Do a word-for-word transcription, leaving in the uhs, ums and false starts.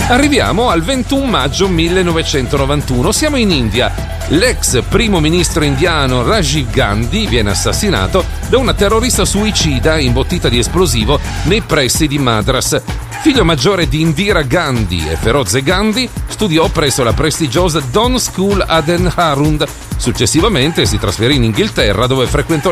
Arriviamo al ventuno maggio millenovecentonovantuno, siamo in India. L'ex primo ministro indiano Rajiv Gandhi viene assassinato da una terrorista suicida imbottita di esplosivo nei pressi di Madras. Figlio maggiore di Indira Gandhi e Feroze Gandhi, studiò presso la prestigiosa Dawn School ad Enharund. Successivamente si trasferì in Inghilterra, dove frequentò